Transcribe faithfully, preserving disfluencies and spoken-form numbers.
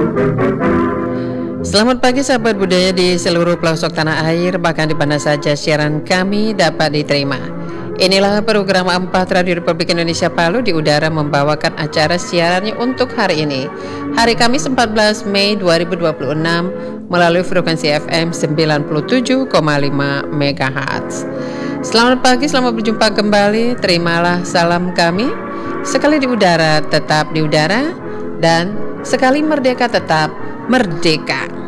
Selamat pagi sahabat budaya di seluruh pelosok tanah air, bahkan di mana saja siaran kami dapat diterima. Inilah program empat Radio Republik Indonesia Palu di udara membawakan acara siarannya untuk hari ini, hari Kamis empat belas Mei dua ribu dua puluh enam melalui frekuensi F M sembilan puluh tujuh koma lima megahertz. Selamat pagi, selamat berjumpa kembali. Terimalah salam kami. Sekali di udara tetap di udara, dan sekali merdeka tetap merdeka.